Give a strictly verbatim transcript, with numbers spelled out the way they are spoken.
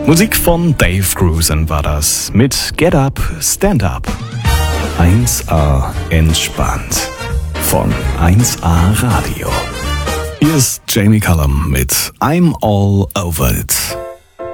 Musik von Dave Grusin war das mit Get Up, Stand Up. eins A entspannt von eins A Radio. Hier ist Jamie Cullum mit I'm All Over It.